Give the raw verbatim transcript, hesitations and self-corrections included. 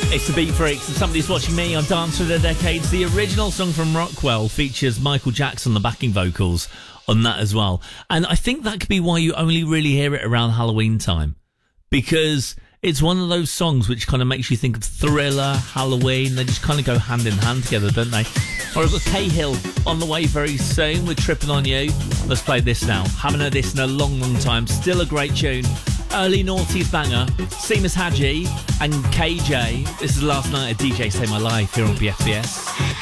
It's the Beat Freaks and Somebody's Watching Me on Dance for the Decades. The original song from Rockwell features Michael Jackson, the backing vocals on that as well. And I think that could be why you only really hear it around Halloween time, because it's one of those songs which kind of makes you think of Thriller, Halloween. They just kind of go hand in hand together, don't they? All right, we've got Cahill on the way very soon with Tripping on You. Let's play this now. Haven't heard this in a long, long time. Still a great tune. Early noughties banger. Seamus Haji and K J. This is Last Night a D J Saved My Life here on B F B S.